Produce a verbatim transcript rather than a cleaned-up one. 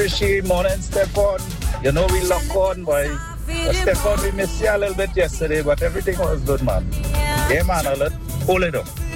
Rishi, morning, Stefan. You know we lock on, boy. Uh, Stefan, we missed you a little bit yesterday, but everything was good, man. Yeah, man, I'll let hold it up.